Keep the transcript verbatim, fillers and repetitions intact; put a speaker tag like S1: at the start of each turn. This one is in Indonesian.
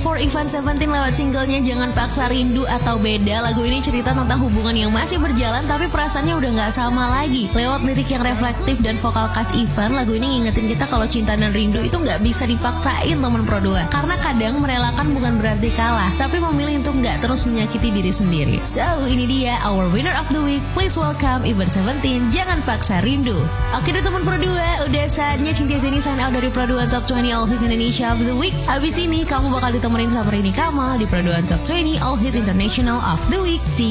S1: for Ivan Seventeen lewat singlenya Jangan Paksa Rindu atau Beda. Lagu ini cerita tentang hubungan yang masih berjalan tapi perasaannya udah gak sama lagi. Lewat lirik yang reflektif dan vokal khas Ivan, lagu ini ngingetin kita kalau cinta dan rindu itu gak bisa dipaksain teman Pro dua. Karena kadang merelakan bukan berarti kalah, tapi memilih untuk gak terus menyakiti diri sendiri. So, ini dia our winner of the week. Please welcome Ivan Seventeen, Jangan Paksa Rindu. Oke deh teman Pro dua, udah saatnya Cynthia Zeni sign out dari Pro dua Top dua puluh All Hits Indonesia of the Week. Habis ini kamu bakal ditemenin sama Rini Kamal di Pro dua Top dua puluh All Hits International of the Week. See